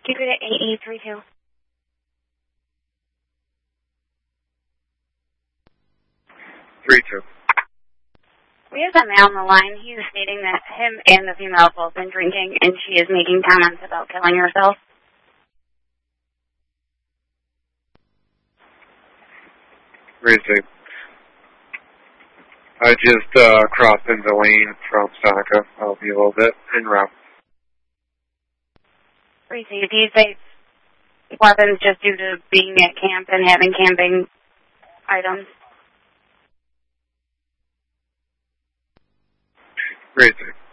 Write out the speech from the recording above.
Keep it at AE32. We have a man on the line. He is stating that him and the female have both been drinking, and she is making comments about killing herself. Crazy. I just crossed into lane from Seneca. I'll be a little bit en route. Crazy. Do you say weapons just due to being at camp and having camping items? Crazy.